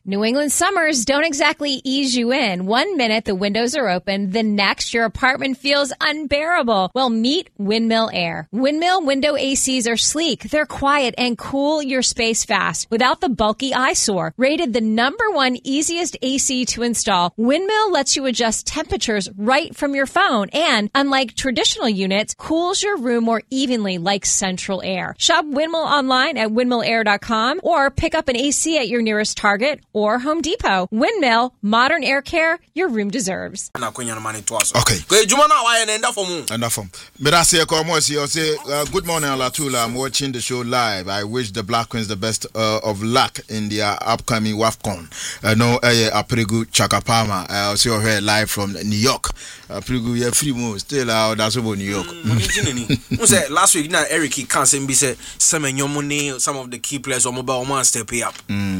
New England summers don't exactly ease you in. 1 minute the windows are open, the next your apartment feels unbearable. Well, meet Windmill Air. Windmill window ACs are sleek, they're quiet, and cool your space fast without the bulky eyesore. Rated the #1 easiest AC to install, Windmill lets you adjust temperatures right from your phone and, unlike traditional units, cools your room more evenly like central air. Shop Windmill online at windmillair.com or pick up an AC at your nearest Target or Home Depot. Windmill, modern air care your room deserves. Okay. Good morning, Alatula. I'm watching the show live. I wish the Black Queens the best of luck in their upcoming WAFCON. No, Aprigu Chakapama. I'll see you here live from New York. Aprigu, you're free move. Still out, that's over New York. Last week, now Eric can't say some of the key players on mobile man step up.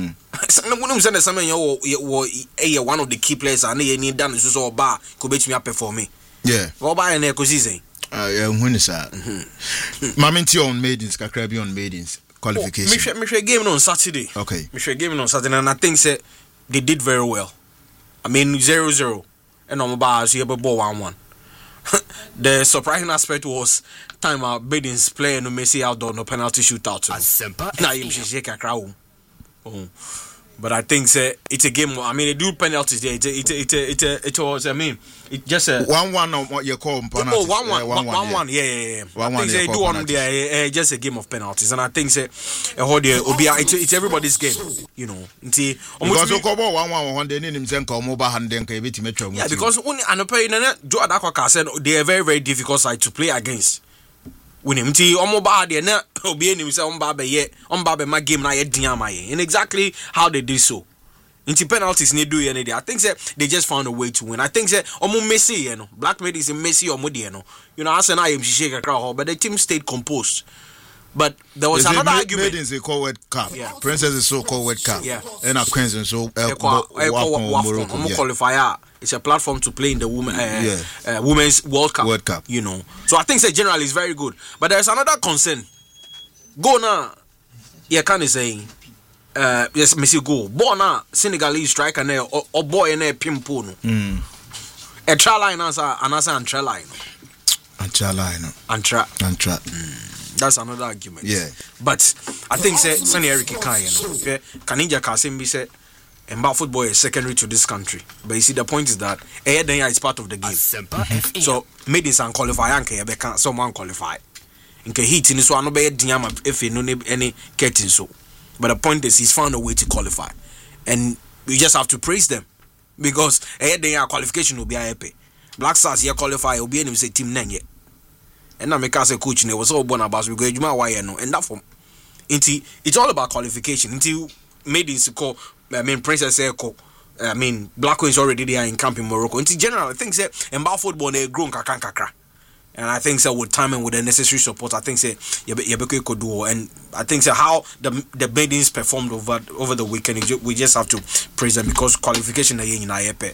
One of the key players and they need done is so bar could bet me up for me. Yeah. What by an ecosystem? When is that? Maminti on maidens, Kakrabi on maidens qualification. Me game on Saturday. Okay. Me game on Saturday, and I think they did very well. I mean 0-0 and on bars here but 1-1. The surprising aspect was time our maidens play no Messi outdoor no penalty shootout. Now you shake a crowd. But I think it's a game. I mean, they do penalties there. It was. I mean, it just a 1-1 on what you call penalties. 1-1. Yeah. I think they do on there. Just a game of penalties, and I think it's everybody's game. You know, because you call 1-1 on the name Zenko mobile hand then metro. Yeah, because only Joe Adakwa said they are very very difficult side to play against. When him ti omoba de na obi enim se omba be my game na ye diama ye. And exactly how they did so. Inti penalties ne do ye ne. I think they just found a way to win. I think omo Messi you know. Black Med is Messi omo de no. You know Arsenal am shake a crowd but the team stayed composed. But there was another argument. Made is a World Cup. Yeah. Princess is so called World Cup. Yeah. And our Queens and so qualifier. It's a platform to play in the women's World Cup. You know. So I think generally is very good. But there's another concern. Go now. Yeah, can you say yes, Messi go. Bo na Senegalese striker na or boy na pimpo no. A try line answer and try line. Antra. That's another argument. Yeah. But I think Sonny Eric Kanija Kasimbi said about football is secondary to this country. But you see the point is that is part of the game. So maidens and qualify and someone qualify. In heat in this one be diama if no any getting so. But the point is he's found a way to qualify. And we just have to praise them. Because qualification will be a Black Stars here qualify will be any say team 9 yet. And now make us a coach was all born about we go why no and that form. It's all about qualification. Until maidens call Princess Echo. I mean Black Queens already there in camp in Morocco. Until general I think about football they grown kakra. And I think with time and with the necessary support, I think Yabeko could do. And I think how the maidens performed over the weekend, we just have to praise them because qualification is in Ayepe.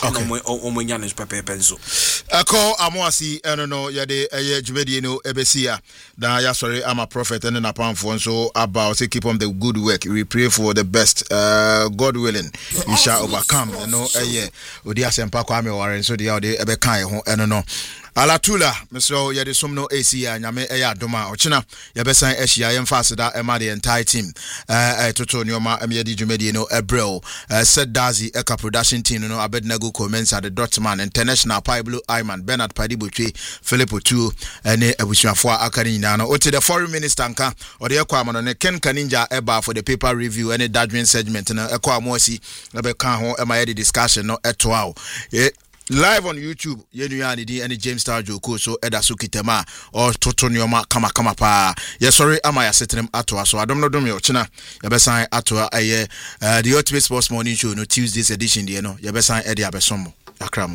Call Amoasi, I don't know, Yade, Jumedino, Ebesia. Then, sorry, I'm a prophet and a palm phone. So, about to keep on the good work. We pray for the best. God willing, we shall overcome. You know, Udia Sempako Warren, so the other Ebekai, I don't know. Alatula, Mr. Yadi Sumno ACA, Yame Aya Doma, Ochina, Yabesan Eshia, Fasada, Emma, the entire team, Totonioma, Emiadi Jumedino, Ebrel, Said Dazi, Eka production team, Abednego Comensa, the Dotman, International Pablo Ayman, Bernard Padibuchi, Philip Otu, and Ebushafua Akarina, or to the foreign minister, or the Aquaman, and Ken Kaninja Eba for the paper review, and a Dadwin segment, and Aquamosi, Abekaho, Emma discussion, no etwao. Live on YouTube, Yenuani and James Star Joko, so Edasuki Tema or Totonioma Kama Pa. Yes, sorry, Amaya setting Atua, so I don't know China. Yabesan Atua, the Ultimate Sports Morning Show, no Tuesday's edition, Yabesan Eddie Abesomo, Akramo.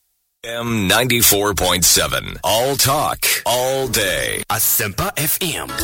M94.7, all talk, all day. Asempa FM.